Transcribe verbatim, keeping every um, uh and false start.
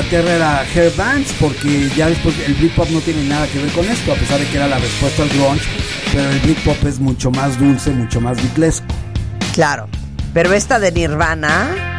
Inglaterra era hair bands, porque ya después el Britpop no tiene nada que ver con esto, a pesar de que era la respuesta al grunge, pero el Britpop es mucho más dulce, mucho más beatlesco. Claro, pero esta de Nirvana